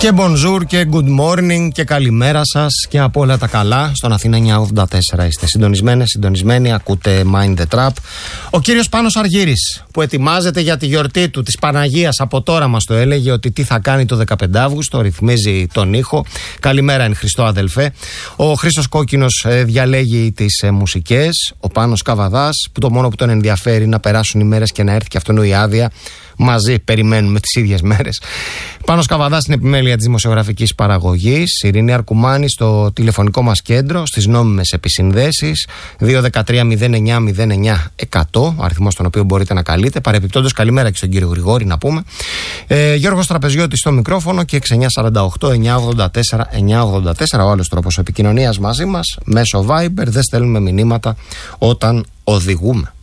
Και bonjour και good morning και καλημέρα σας και από όλα τα καλά. Στον Αθήνα 984 είστε συντονισμένοι, ακούτε Mind the Trap. Ο κύριος Πάνος Αργύρης, που ετοιμάζεται για τη γιορτή του της Παναγίας, από τώρα μας το έλεγε ότι τι θα κάνει το 15 Αύγουστο, ρυθμίζει τον ήχο. Καλημέρα εν Χριστώ αδελφέ. Ο Χρήστος Κόκκινος διαλέγει τις μουσικές. Ο Πάνος Καβαδάς, που το μόνο που τον ενδιαφέρει να περάσουν οι μέρες και να έρθει και αυτόν η άδεια. Μαζί περιμένουμε τις ίδιες μέρες. Πάνος Καβαδάς στην επιμέλεια της δημοσιογραφικής παραγωγής. Ειρήνη Αρκουμάνη στο τηλεφωνικό μας κέντρο, στις νόμιμες επισυνδέσεις. 213-09-09-100, αριθμός τον οποίο μπορείτε να καλείτε. Παρεπιπτόντως, καλημέρα και στον κύριο Γρηγόρη να πούμε. Γιώργος Τραπεζιώτης στο μικρόφωνο και 6948-984-984. Ο άλλος τρόπος επικοινωνίας μαζί μας, μέσω Viber. Δεν στέλνουμε μηνύματα όταν οδηγούμε.